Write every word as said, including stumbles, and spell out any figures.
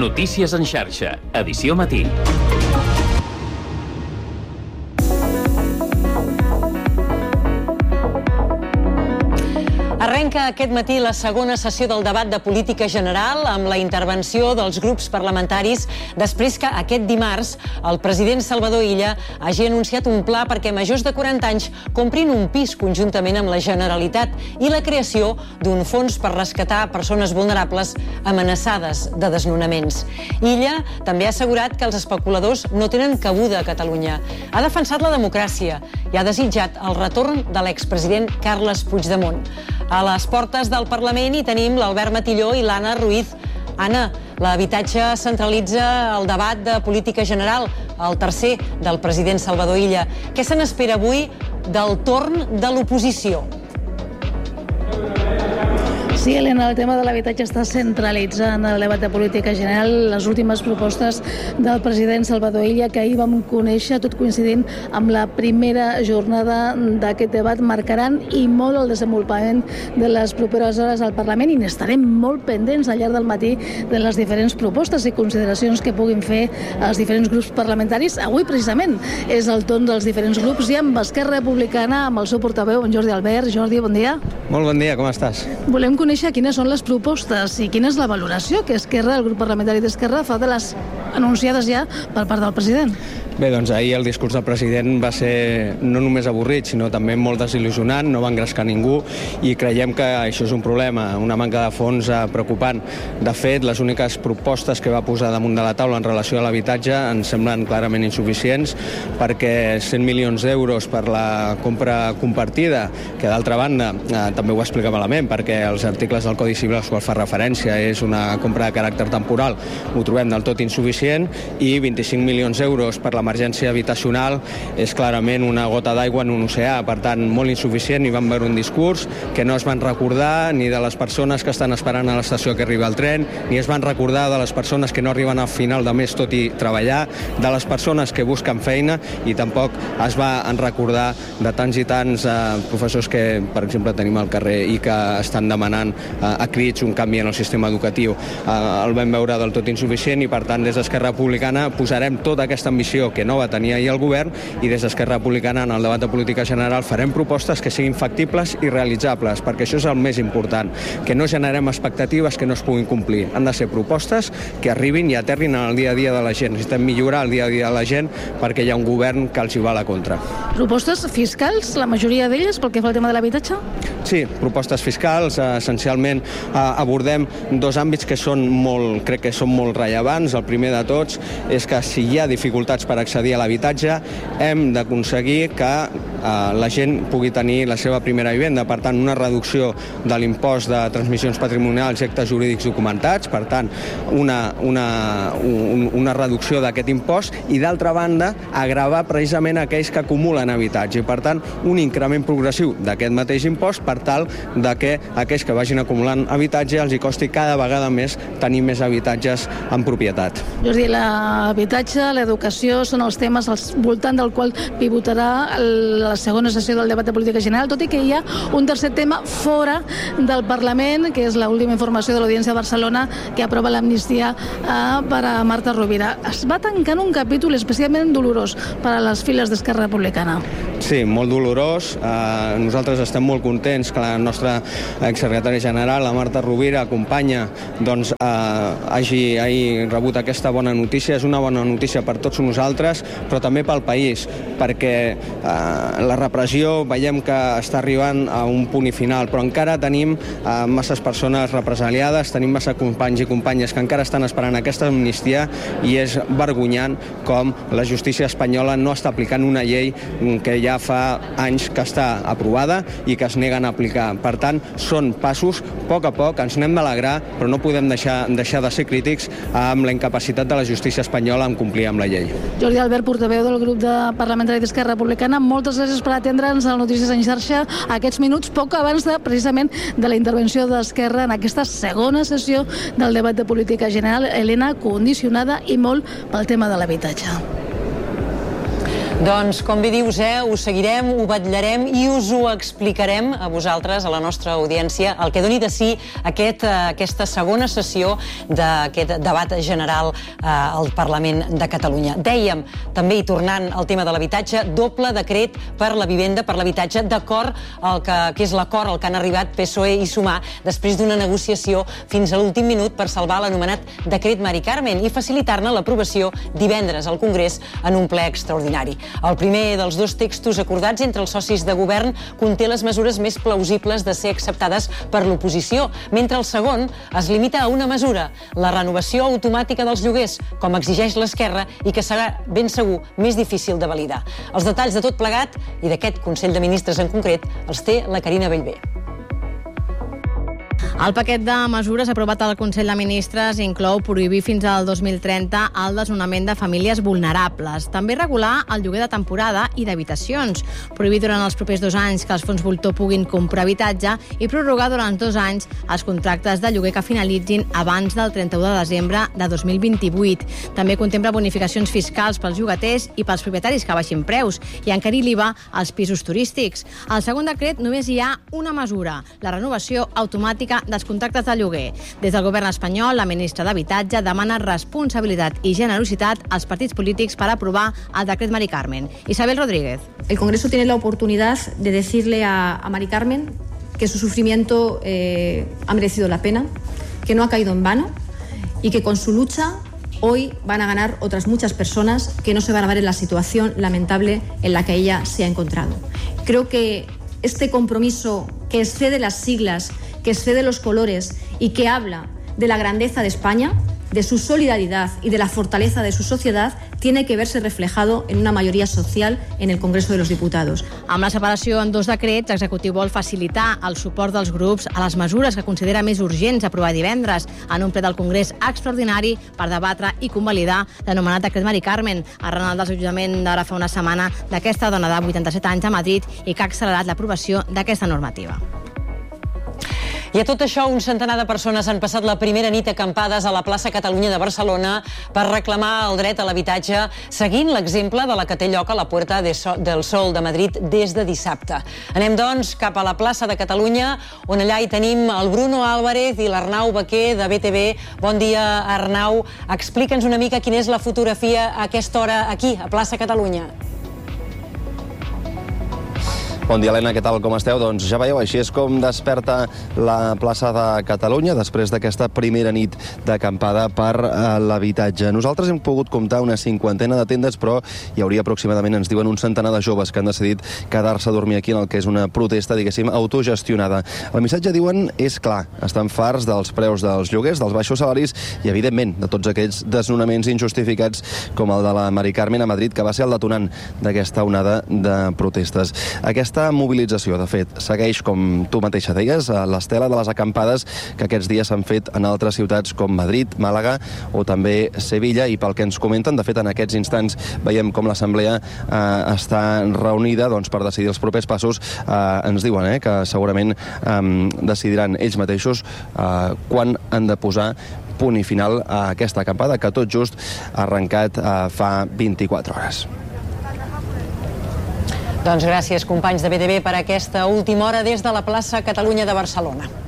Notícies en xarxa, edició matí. Arrenca aquest matí la segona sessió del debat de política general amb la intervenció dels grups parlamentaris després que aquest dimarts el president Salvador Illa hagi anunciat un pla perquè majors de quaranta anys comprin un pis conjuntament amb la Generalitat i la creació d'un fons per rescatar persones vulnerables amenaçades de desnonaments. Illa també ha assegurat que els especuladors no tenen cabuda a Catalunya. Ha defensat la democràcia i ha desitjat el retorn de l'expresident Carles Puigdemont. A les portes del Parlament hi tenim l'Albert Matilló i l'Anna Ruiz. Anna, l'habitatge centralitza el debat de política general, el tercer del president Salvador Illa. Què se n'espera avui del torn de l'oposició? Sí, Helena, el tema de l'habitatge està centralitzant el debat de política general. Les últimes propostes del president Salvador Illa, que ahir vam conèixer, tot coincidint amb la primera jornada d'aquest debat, marcaran i molt el desenvolupament de les properes hores al Parlament i n'estarem molt pendents al llarg del matí de les diferents propostes i consideracions que puguin fer els diferents grups parlamentaris. Avui, precisament, és el torn dels diferents grups i amb Esquerra Republicana, amb el seu portaveu, en Jordi Albert. Jordi, bon dia. Molt bon dia, com estàs? Volem conèixer quines són les propostes i quina és la valoració que Esquerra, el grup parlamentari d'Esquerra, fa de les anunciades ja per part del president. Bé, doncs ahir el discurs del president va ser no només avorrit, sinó també molt desil·lusionant, no va engrescar ningú i creiem que això és un problema, una manca de fons preocupant. De fet, les úniques propostes que va posar damunt de la taula en relació a l'habitatge ens semblen clarament insuficients perquè cent milions d'euros per la compra compartida, que d'altra banda eh, també ho explica malament perquè els articles del Codi Civil als quals fa referència és una compra de caràcter temporal, ho trobem del tot insuficient, i vint-i-cinc milions d'euros per l'emergència habitacional és clarament una gota d'aigua en un oceà, per tant molt insuficient. I vam veure un discurs que no es van recordar ni de les persones que estan esperant a l'estació que arriba el tren, ni es van recordar de les persones que no arriben al final de mes tot i treballar, de les persones que busquen feina, i tampoc es va en recordar de tants i tants eh, professors que, per exemple, tenim al carrer i que estan demanant eh, a crits un canvi en el sistema educatiu. Eh, el vam veure del tot insuficient i, per tant, des d'Esquerra Republicana posarem tota aquesta ambició que no va tenir ahir el govern i des d'Esquerra Republicana en el debat de política general farem propostes que siguin factibles i realitzables, perquè això és el més important, que no generem expectatives que no es puguin complir. Han de ser propostes que arribin i aterrin en el dia a dia de la gent. Necessitem millorar el dia a dia de la gent perquè hi ha un govern que els hi va a la contra. Propostes fiscals, la majoria d'elles, pel que fa al tema de l'habitatge? Sí, propostes fiscals. Essencialment eh, abordem dos àmbits que són molt, crec que són molt rellevants. El primer de tots és que si hi ha dificultats per accedir a l'habitatge, hem d'aconseguir que eh, la gent pugui tenir la seva primera vivenda. Per tant, una reducció de l'impost de transmissions patrimonials i actes jurídics documentats, per tant, una, una, un, una reducció d'aquest impost, i d'altra banda, agravar precisament aquells que acumulen habitatge. I per tant, un increment progressiu d'aquest mateix impost per tal de que aquells que vagin acumulant habitatge els hi costi cada vegada més tenir més habitatges en propietat. Jordi, l'habitatge, l'educació són els temes al voltant del qual pivotarà la segona sessió del debat de política general, tot i que hi ha un tercer tema fora del Parlament, que és l'última informació de l'Audiència de Barcelona que aprova l'amnistia eh, per a Marta Rovira. Es va tancant un capítol especialment dolorós per a les files d'Esquerra Republicana. Sí, molt dolorós. Eh, nosaltres estem molt contents que la nostra exsecretària general, la Marta Rovira, companya, doncs, eh, hagi, hagi rebut aquesta bona notícia. És una bona notícia per tots nosaltres, però també pel país, perquè eh, la repressió veiem que està arribant a un punt i final, però encara tenim eh, masses persones represaliades, tenim massa companys i companyes que encara estan esperant aquesta amnistia, i és vergonyant com la justícia espanyola no està aplicant una llei que ja fa anys que està aprovada i que es neguen a aplicar. Per tant, són passos, a poc a poc, ens n'hem d'alegrar, però no podem deixar, deixar de ser crítics amb la incapacitat de la justícia espanyola en complir amb la llei. Jordi Albert, portaveu del grup de parlamentari d'Esquerra Republicana, moltes gràcies per atendre'ns al Notícies en xarxa aquests minuts, poc abans de, precisament, de la intervenció d'Esquerra en aquesta segona sessió del debat de política general, Helena, condicionada i molt pel tema de l'habitatge. Doncs, com bé dius, eh, ho seguirem, ho vetllarem i us ho explicarem a vosaltres, a la nostra audiència, el que doni de si aquest, aquesta segona sessió d'aquest debat general eh, al Parlament de Catalunya. Dèiem, també, i tornant al tema de l'habitatge, doble decret per la vivenda, per l'habitatge, d'acord al que, que és l'acord al que han arribat P S O E i Sumar després d'una negociació fins a l'últim minut per salvar l'anomenat decret Mari Carmen i facilitar-ne l'aprovació divendres al Congrés en un ple extraordinari. El primer dels dos textos acordats entre els socis de govern conté les mesures més plausibles de ser acceptades per l'oposició, mentre el segon es limita a una mesura, la renovació automàtica dels lloguers, com exigeix l'esquerra i que serà ben segur més difícil de validar. Els detalls de tot plegat i d'aquest Consell de Ministres en concret els té la Carina Bellver. El paquet de mesures aprovat al Consell de Ministres inclou prohibir fins al dos mil trenta el desnonament de famílies vulnerables. També regular el lloguer de temporada i d'habitacions. Prohibir durant els propers dos anys que els fons voltor puguin comprar habitatge i prorrogar durant dos anys els contractes de lloguer que finalitzin abans del trenta-u de desembre de dos mil vint-i-vuit. També contempla bonificacions fiscals pels llogaters i pels propietaris que baixin preus i encarir l'I V A als pisos turístics. Al segon decret només hi ha una mesura, la renovació automàtica dels contractes de lloguer. Des del govern espanyol, la ministra d'Habitatge demana responsabilitat i generositat als partits polítics per aprovar el decret Mari Carmen. Isabel Rodríguez. El Congreso tiene la oportunidad de decirle a, a Mari Carmen que su sufrimiento eh, ha merecido la pena, que no ha caído en vano y que con su lucha hoy van a ganar otras muchas personas que no se van a ver en la situación lamentable en la que ella se ha encontrado. Creo que este compromiso que excede las siglas, que excede los colores y que habla de la grandeza de España, de su solidaridad y de la fortaleza de su sociedad, tiene que verse reflejado en una mayoría social en el Congreso de los Diputados. Amb la separació en dos decrets, l'executiu vol facilitar el suport dels grups a les mesures que considera més urgents aprovar divendres en un ple del Congrés extraordinari per debatre i convalidar l'anomenat decret Mari Carmen, arran del desallotjament d'ara fa una setmana d'aquesta dona de vuitanta-set anys a Madrid i que ha accelerat l'aprovació d'aquesta normativa. I a tot això, un centenar de persones han passat la primera nit acampades a la plaça Catalunya de Barcelona per reclamar el dret a l'habitatge, seguint l'exemple de la que té lloc a la Puerta del Sol de Madrid des de dissabte. Anem, doncs, cap a la plaça de Catalunya, on allà hi tenim el Bruno Álvarez i l'Arnau Baquer de B T V. Bon dia, Arnau. Explica'ns una mica quina és la fotografia a aquesta hora aquí, a plaça Catalunya. Bon dia, Helena, què tal, com esteu? Doncs ja veieu, així és com desperta la plaça de Catalunya després d'aquesta primera nit d'acampada per l'habitatge. Nosaltres hem pogut comptar una cinquantena de tendes, però hi hauria aproximadament, ens diuen, un centenar de joves que han decidit quedar-se a dormir aquí en el que és una protesta, diguéssim, autogestionada. El missatge, diuen, és clar. Estan farts dels preus dels lloguers, dels baixos salaris i, evidentment, de tots aquells desnonaments injustificats com el de la Mari Carmen a Madrid, que va ser el detonant d'aquesta onada de protestes. Aquesta Aquesta mobilització, de fet, segueix, com tu mateixa deies, a l'estela de les acampades que aquests dies s'han fet en altres ciutats com Madrid, Màlaga o també Sevilla, i pel que ens comenten, de fet, en aquests instants veiem com l'Assemblea eh, està reunida doncs, per decidir els propers passos. Eh, ens diuen eh, que segurament eh, decidiran ells mateixos eh, quan han de posar punt i final a aquesta acampada que tot just ha arrencat eh, fa vint-i-quatre hores. Doncs gràcies, companys de B T V, per aquesta última hora des de la plaça Catalunya de Barcelona.